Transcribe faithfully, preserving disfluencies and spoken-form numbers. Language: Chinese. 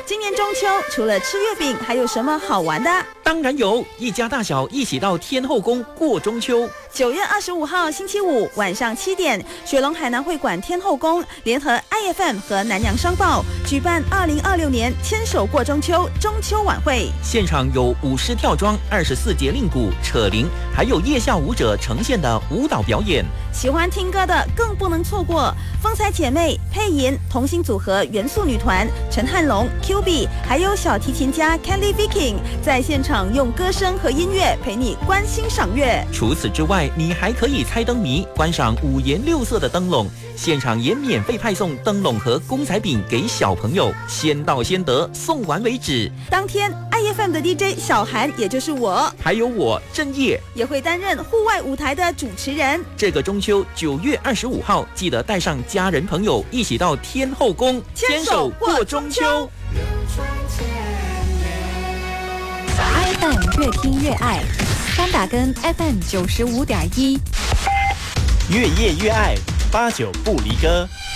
今年中秋除了吃月饼，还有什么好玩的？ 当然有，一家大小一起到天后宫过中秋。 九月二十五号星期五晚上七点，雪龙海南会馆天后宫联合 I F M 和南洋商报举办二零二六年牵手过中秋中秋晚会， 现场有舞狮跳桩、二十四节令鼓、扯铃，还有夜下舞者呈现的舞蹈表演。 喜欢听歌的更不能错过，风采姐妹、配音同心组合元素女团、陈汉龙、Q B， 还有小提琴家 Kelly Viking 在现场用歌声和音乐陪你观星赏月。 除此之外，你还可以猜灯谜，观赏五颜六色的灯笼，现场也免费派送灯笼和公仔饼给小朋友，先到先得，送完为止。 当天 I F M 的 D J 小韩，也就是我， 还有我郑业， 也会担任户外舞台的主持人。 这个中秋九月二十五号，记得带上家人朋友一起到天后宫牵手过中秋。 F M 越听越爱，三打根 F M 九十五点一， 越夜越爱，八九不离歌。